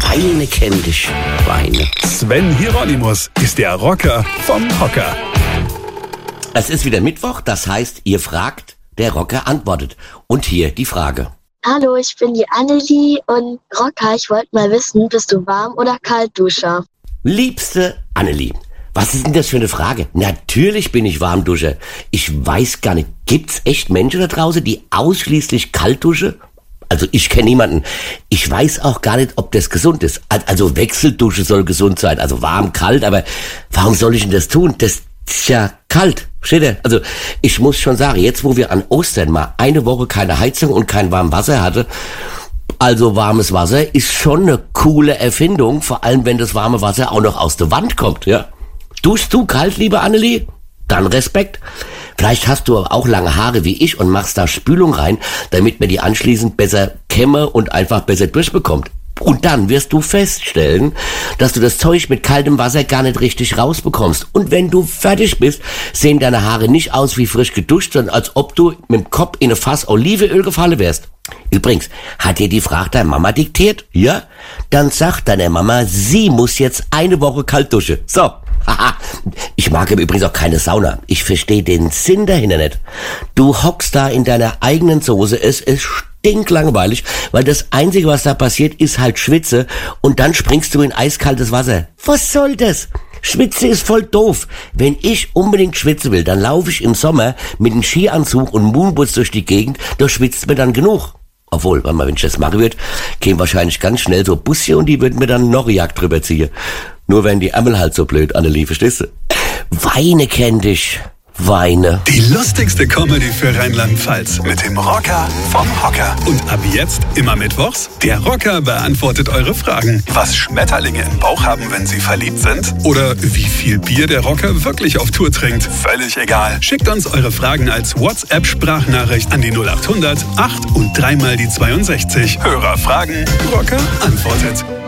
Weine kenn dich, Weine. Sven Hieronymus ist der Rocker vom Hocker. Es ist wieder Mittwoch, das heißt, ihr fragt, der Rocker antwortet. Und hier die Frage. Hallo, ich bin die Annelie und Rocker, ich wollte mal wissen, bist du Warm- oder Kaltduscher? Liebste Annelie, was ist denn das für eine Frage? Natürlich bin ich Warmduscher. Ich weiß gar nicht, gibt's echt Menschen da draußen, die ausschließlich kalt duschen? Also ich kenne niemanden. Ich weiß auch gar nicht, ob das gesund ist. Also Wechseldusche soll gesund sein, also warm, kalt, aber warum soll ich denn das tun? Das ist ja kalt, versteht ihr? Also ich muss schon sagen, jetzt wo wir an Ostern mal eine Woche keine Heizung und kein warmes Wasser hatte, also warmes Wasser ist schon eine coole Erfindung, vor allem wenn das warme Wasser auch noch aus der Wand kommt, ja. Duschst du kalt, liebe Annelie? Dann Respekt. Vielleicht hast du aber auch lange Haare wie ich und machst da Spülung rein, damit man die anschließend besser kämme und einfach besser durchbekommt. Und dann wirst du feststellen, dass du das Zeug mit kaltem Wasser gar nicht richtig rausbekommst. Und wenn du fertig bist, sehen deine Haare nicht aus wie frisch geduscht, sondern als ob du mit dem Kopf in ein Fass Olivenöl gefallen wärst. Übrigens, hat dir die Frage deine Mama diktiert? Ja? Dann sagt deine Mama, sie muss jetzt eine Woche kalt duschen. So. Haha, ich mag übrigens auch keine Sauna. Ich verstehe den Sinn dahinter nicht. Du hockst da in deiner eigenen Soße, es ist stinklangweilig, weil das Einzige, was da passiert, ist halt Schwitze und dann springst du in eiskaltes Wasser. Was soll das? Schwitze ist voll doof. Wenn ich unbedingt schwitzen will, dann laufe ich im Sommer mit einem Skianzug und Moonboots durch die Gegend, da schwitzt mir dann genug. Obwohl, wenn ich das machen würde, kämen wahrscheinlich ganz schnell so Busse und die würden mir dann noch Jagd drüber ziehen. Nur wenn die Ärmel halt so blöd, Annelie, verstehst du? Weine kenn dich, Weine. Die lustigste Comedy für Rheinland-Pfalz mit dem Rocker vom Hocker. Und ab jetzt immer mittwochs, der Rocker beantwortet eure Fragen. Was Schmetterlinge im Bauch haben, wenn sie verliebt sind? Oder wie viel Bier der Rocker wirklich auf Tour trinkt? Völlig egal. Schickt uns eure Fragen als WhatsApp-Sprachnachricht an die 0800 8 und 3 mal die 62. Hörer fragen, Rocker antwortet.